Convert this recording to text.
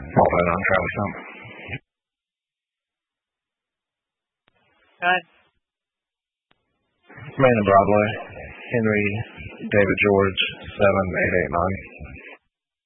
All that on Travis Hump. Cut. Man in Broadway, Henry David George, 7889.